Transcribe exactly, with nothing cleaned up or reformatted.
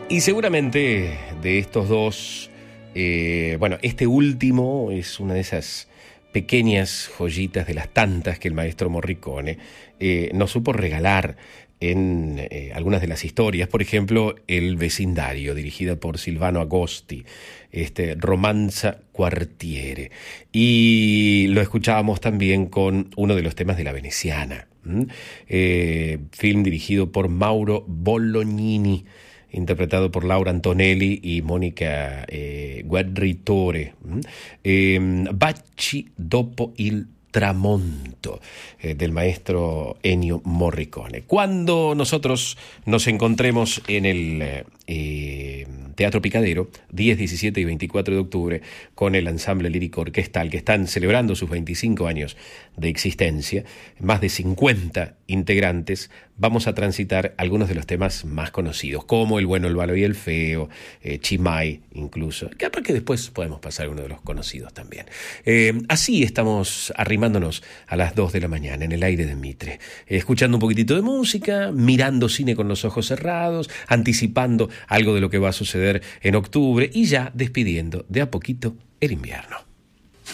Y seguramente de estos dos, eh, bueno, este último es una de esas pequeñas joyitas de las tantas que el maestro Morricone eh, nos supo regalar en eh, algunas de las historias. Por ejemplo, El vecindario, dirigida por Silvano Agosti, este Romanza Quartiere. Y lo escuchábamos también con uno de los temas de La Veneciana, ¿Mm? eh, film dirigido por Mauro Bolognini, interpretado por Laura Antonelli y Mónica eh, Guerritore. Eh, Baci dopo il tramonto, eh, del maestro Ennio Morricone. Cuando nosotros nos encontremos en el eh, Teatro Picadero, diez, diecisiete y veinticuatro de octubre, con el ensamble lírico orquestal, que están celebrando sus veinticinco años de existencia, más de cincuenta integrantes, vamos a transitar algunos de los temas más conocidos, como El bueno, el malo y el feo, eh, Chimay incluso, capaz que después podemos pasar uno de los conocidos también. Eh, así estamos arrimándonos a las dos de la mañana en el aire de Mitre, eh, escuchando un poquitito de música, mirando cine con los ojos cerrados, anticipando algo de lo que va a suceder en octubre y ya despidiendo de a poquito el invierno.